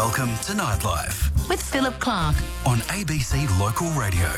Welcome to Nightlife with Philip Clark on ABC Local Radio.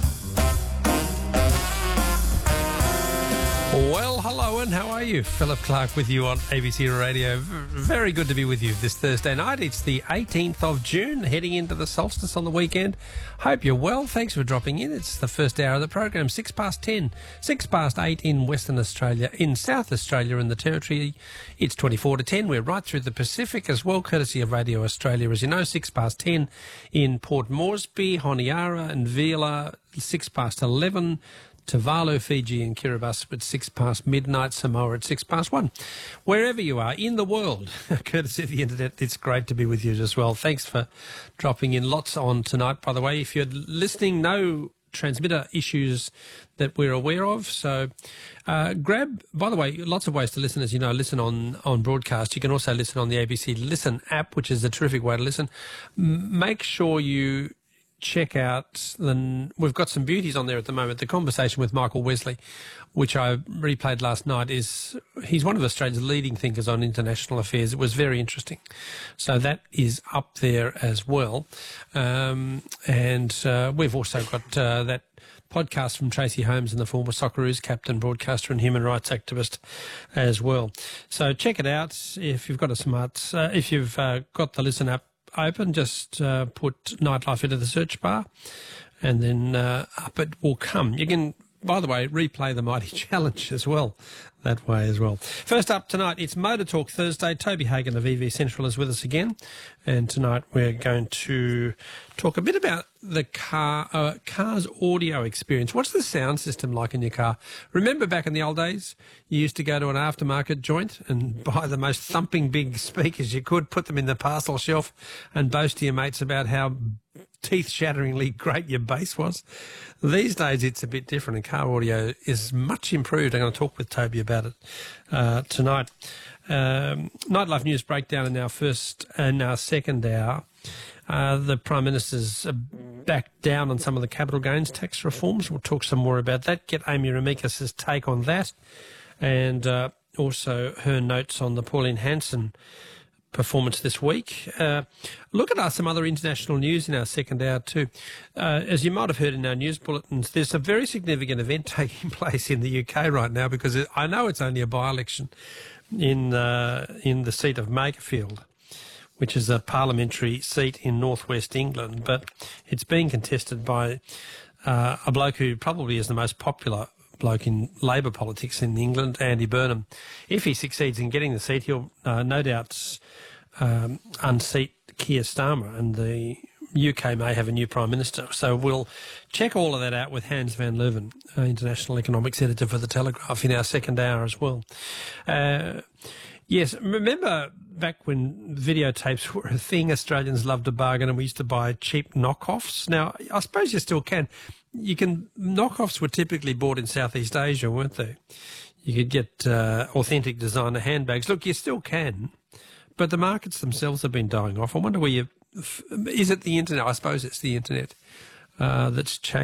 Well, hello and how are you? Philip Clark with you on ABC Radio. Very good to be with you this Thursday night. It's the 18th of June, heading into the solstice on the weekend. Hope you're well. Thanks for dropping in. It's the first hour of the program, 6 past 10, 6 past 8 in Western Australia. In South Australia and the Territory, it's 24 to 10. We're right through the Pacific as well, courtesy of Radio Australia. As you know, 6 past 10 in Port Moresby, Honiara and Vila, 6 past 11. Tuvalu, Fiji and Kiribati at 6 past midnight, Samoa at 6 past 1. Wherever you are in the world, courtesy of the internet, it's great to be with you as well. Thanks for dropping in. Lots on tonight, by the way. If you're listening, no transmitter issues that we're aware of. So by the way, lots of ways to listen, as you know, listen on broadcast. You can also listen on the ABC Listen app, which is a terrific way to listen. Make sure you check out we've got some beauties on there at the moment. The conversation with Michael Wesley, which I replayed last night, he's one of Australia's leading thinkers on international affairs. It was very interesting. So that is up there as well. And we've also got that podcast from Tracy Holmes and the former Socceroos captain, broadcaster and human rights activist as well. So check it out if you've got if you've got the Listen app open, just put Nightlife into the search bar and then up it will come. You can, by the way, replay the Mighty Challenge as well, that way as well. First up tonight, it's Motor Talk Thursday. Toby Hagan of EV Central is with us again, and tonight we're going to talk a bit about the car's audio experience. What's the sound system like in your car? Remember back in the old days, you used to go to an aftermarket joint and buy the most thumping big speakers you could, put them in the parcel shelf and boast to your mates about how teeth-shatteringly great your bass was. These days it's a bit different and car audio is much improved. I'm going to talk with Toby about it tonight. Nightlife News Breakdown in our second hour. The Prime Minister's backed down on some of the capital gains tax reforms. We'll talk some more about that. Get Amy Ramikis' take on that, and also her notes on the Pauline Hanson performance this week. Look at some other international news in our second hour too. As you might have heard in our news bulletins, there's a very significant event taking place in the UK right now, because I know it's only a by-election in the seat of Makerfield, which is a parliamentary seat in northwest England, but it's being contested by a bloke who probably is the most popular bloke in Labor politics in England, Andy Burnham. If he succeeds in getting the seat, he'll no doubt unseat Keir Starmer, and the UK may have a new Prime Minister. So we'll check all of that out with Hans van Leuven, International Economics Editor for The Telegraph, in our second hour as well. Yes, remember back when videotapes were a thing, Australians loved a bargain and we used to buy cheap knockoffs. Now, I suppose you still can. Knockoffs were typically bought in Southeast Asia, weren't they? You could get authentic designer handbags. Look, you still can, but the markets themselves have been dying off. I wonder is it the internet? I suppose it's the internet that's changed.